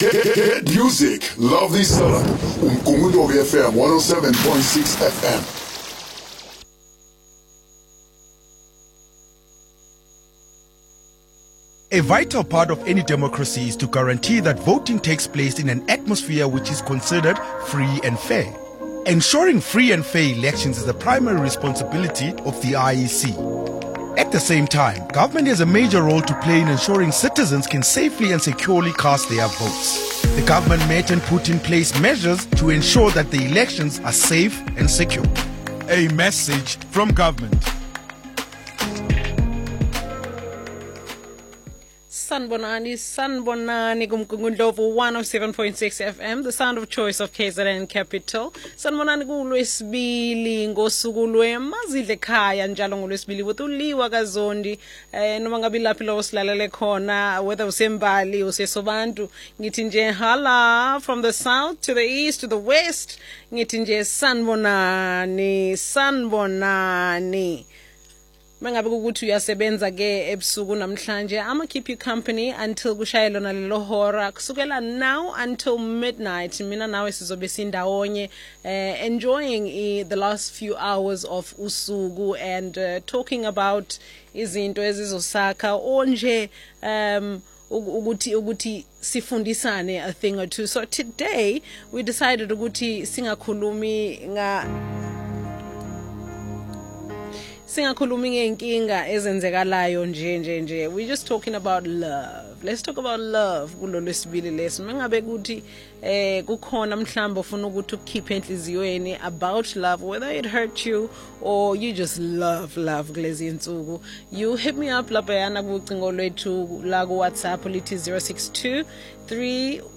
Get music, love this song. Umkumudo FM 107.6 FM. A vital part of any democracy is to guarantee that voting takes place in an atmosphere which is considered free and fair. Ensuring free and fair elections is the primary responsibility of the IEC. At the same time, government has a major role to play in ensuring citizens can safely and securely cast their votes. The government met and put in place measures to ensure that the elections are safe and secure. A message from government. Sanbonani kumkungundlovu 107.6 FM, the sound of choice of KZN Capital. Sanbonani kuLwesibili ngosuku lwemazidle ekhaya njalo ngoLwesibili wutuliwa kaZondi noma ngabe laphi lo silalele khona, whether usembali usesobantu, ngithi nje hala from the south to the east to the west, ngithi nje sanbonani. Mangabe ukuthi uyasebenza ke ebusuku namhlanje, I'ma keep you company until kushaye lona lelo hora kusukela now until midnight. Mina nawe sizobe sindawonye enjoying the last few hours of usuku and talking about izinto ezizosakha onje ukuthi sifundisane a thing or two. So today we decided ukuthi singakhulumi ngenkinga ezenzekalayo nje. We're just talking about love. Let's talk about love kulo lwesibili leso. Mangabe ukuthi kukhona mhlamba ufuna ukuthi ukhiphe enhliziyweni about love, whether it hurt you or you just love kulezi insuku, you hit me up lapha yana kucingo lwethu la ku WhatsApp lithi 062 3